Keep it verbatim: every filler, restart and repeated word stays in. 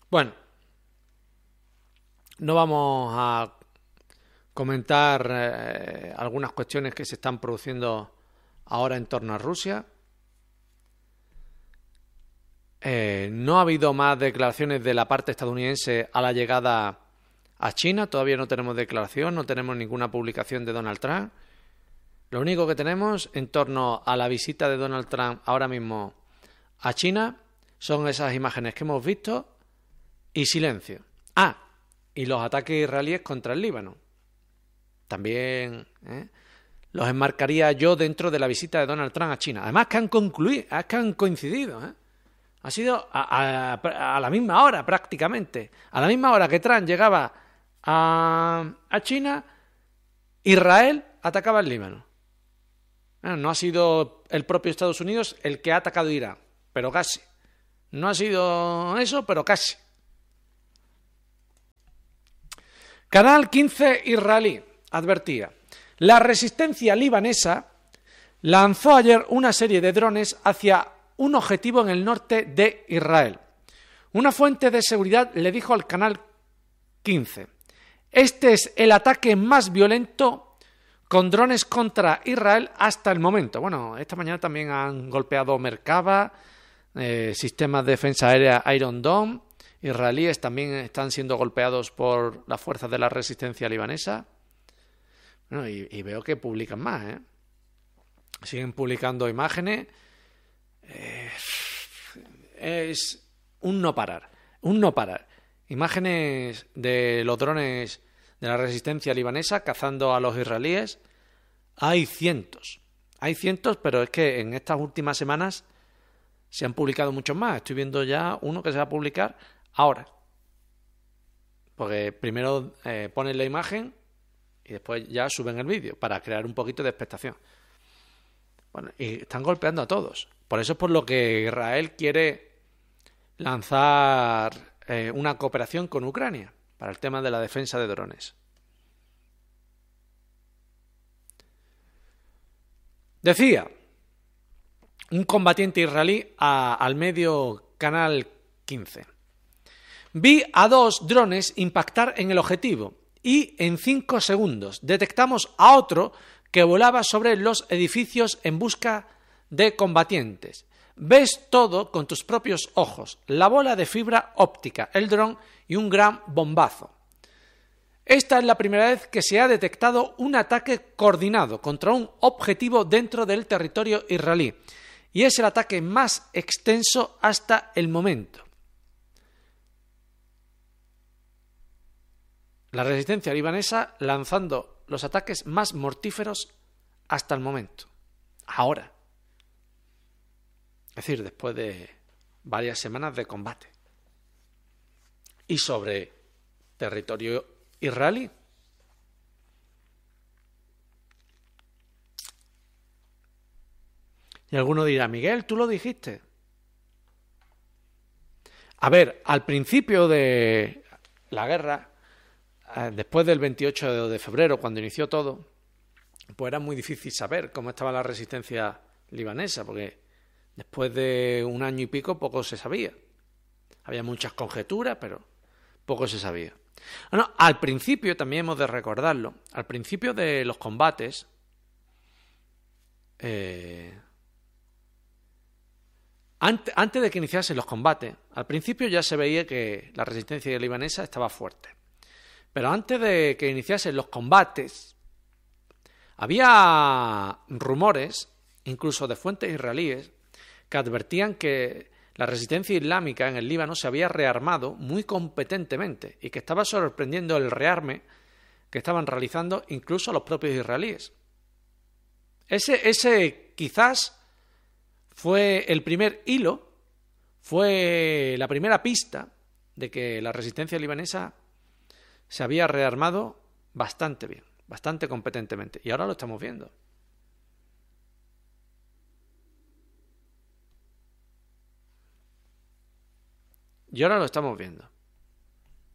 Bueno, no vamos a comentar eh, algunas cuestiones que se están produciendo ahora en torno a Rusia. Eh, no ha habido más declaraciones de la parte estadounidense a la llegada a China. Todavía no tenemos declaración, no tenemos ninguna publicación de Donald Trump. Lo único que tenemos en torno a la visita de Donald Trump ahora mismo a China son esas imágenes que hemos visto y silencio. Ah, y los ataques israelíes contra el Líbano. También ¿eh? los enmarcaría yo dentro de la visita de Donald Trump a China. Además que han concluido, es que han coincidido. ¿eh? Ha sido a, a, a la misma hora prácticamente. A la misma hora que Trump llegaba a, a China, Israel atacaba el Líbano. Bueno, no ha sido el propio Estados Unidos el que ha atacado Irán, pero casi. No ha sido eso, pero casi. Canal quince israelí advertía: la resistencia libanesa lanzó ayer una serie de drones hacia un objetivo en el norte de Israel. Una fuente de seguridad le dijo al Canal quince: este es el ataque más violento con drones contra Israel hasta el momento. Bueno, esta mañana también han golpeado Merkava, eh, sistemas de defensa aérea Iron Dome. Israelíes también están siendo golpeados por las fuerzas de la resistencia libanesa. Bueno, y, y veo que publican más, ¿eh? Siguen publicando imágenes. Eh, es un no parar, un no parar. Imágenes de los drones de la resistencia libanesa cazando a los israelíes. Hay cientos, hay cientos, pero es que en estas últimas semanas se han publicado muchos más. Estoy viendo ya uno que se va a publicar ahora. Porque primero eh, ponen la imagen y después ya suben el vídeo para crear un poquito de expectación. Bueno, y están golpeando a todos. Por eso es por lo que Israel quiere lanzar eh, una cooperación con Ucrania para el tema de la defensa de drones. Decía un combatiente israelí a, al medio Canal quince: vi a dos drones impactar en el objetivo y en cinco segundos detectamos a otro que volaba sobre los edificios en busca de combatientes. Ves todo con tus propios ojos, la bola de fibra óptica, el dron y un gran bombazo. Esta es la primera vez que se ha detectado un ataque coordinado contra un objetivo dentro del territorio israelí y es el ataque más extenso hasta el momento. La resistencia libanesa lanzando los ataques más mortíferos hasta el momento. Ahora. Es decir, después de varias semanas de combate. Y sobre territorio israelí. Y alguno dirá: Miguel, tú lo dijiste. A ver, al principio de la guerra, después del veintiocho de febrero, cuando inició todo, pues era muy difícil saber cómo estaba la resistencia libanesa, porque después de un año y pico poco se sabía. Había muchas conjeturas, pero poco se sabía. Bueno, al principio, también hemos de recordarlo, al principio de los combates, eh, antes, antes de que iniciasen los combates, al principio ya se veía que la resistencia libanesa estaba fuerte. Pero antes de que iniciasen los combates, había rumores, incluso de fuentes israelíes, que advertían que la resistencia islámica en el Líbano se había rearmado muy competentemente y que estaba sorprendiendo el rearme que estaban realizando incluso los propios israelíes. Ese, ese quizás fue el primer hilo, fue la primera pista de que la resistencia libanesa se había rearmado bastante bien, bastante competentemente. Y ahora lo estamos viendo. Y ahora lo estamos viendo.